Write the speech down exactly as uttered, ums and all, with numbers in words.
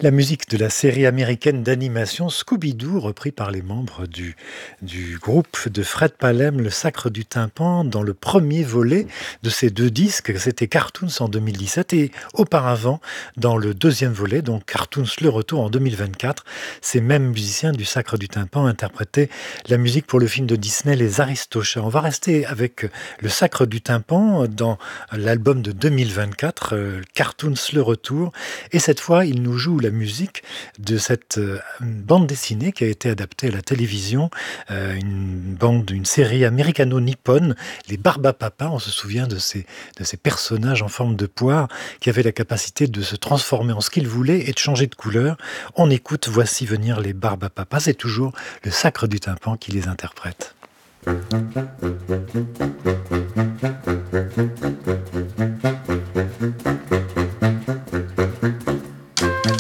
La musique de la série américaine d'animation Scooby-Doo, repris par les membres du, du groupe de Fred Palem, Le Sacre du Tympan, dans le premier volet de ces deux disques, c'était Cartoons en deux mille dix-sept, et auparavant, dans le deuxième volet, donc Cartoons Le Retour en deux mille vingt-quatre, ces mêmes musiciens du Sacre du Tympan interprétaient la musique pour le film de Disney Les Aristochats. On va rester avec Le Sacre du Tympan dans l'album de deux mille vingt-quatre, euh, Cartoons Le Retour, et cette fois, il nous joue la musique de cette euh, bande dessinée qui a été adaptée à la télévision, euh, une bande, une série américano-nippone, les Barbapapa. On se souvient de ces, de ces personnages en forme de poire qui avaient la capacité de se transformer en ce qu'ils voulaient et de changer de couleur. On écoute Voici venir les Barbapapa. C'est toujours le Sacre du Tympan qui les interprète.